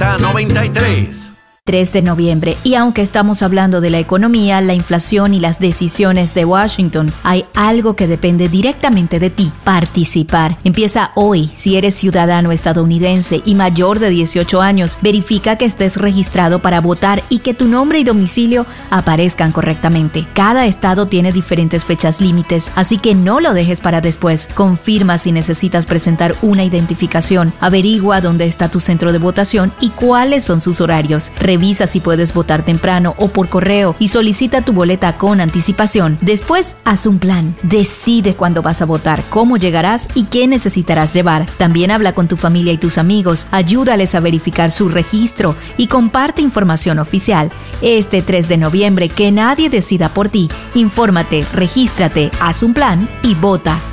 Z93. 3 de noviembre, y aunque estamos hablando de la economía, la inflación y las decisiones de Washington, hay algo que depende directamente de ti: participar. Empieza hoy. Si eres ciudadano estadounidense y mayor de 18 años, verifica que estés registrado para votar y que tu nombre y domicilio aparezcan correctamente. Cada estado tiene diferentes fechas límites, así que no lo dejes para después. Confirma si necesitas presentar una identificación, averigua dónde está tu centro de votación y cuáles son sus horarios. Revisa si puedes votar temprano o por correo y solicita tu boleta con anticipación. Después, haz un plan. Decide cuándo vas a votar, cómo llegarás y qué necesitarás llevar. También habla con tu familia y tus amigos. Ayúdales a verificar su registro y comparte información oficial. Este 3 de noviembre, que nadie decida por ti. Infórmate, regístrate, haz un plan y vota.